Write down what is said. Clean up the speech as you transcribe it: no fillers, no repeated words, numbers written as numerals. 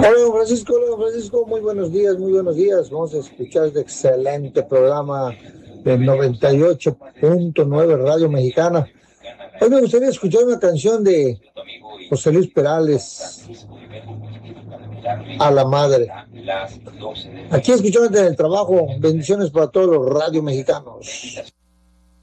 Hola, don Francisco, muy buenos días. Vamos a escuchar este excelente programa del 98.9 Radio Mexicana. Hoy me gustaría escuchar una canción de José Luis Perales, A la Madre. Aquí escuchamos en el trabajo. Bendiciones para todos los radio mexicanos.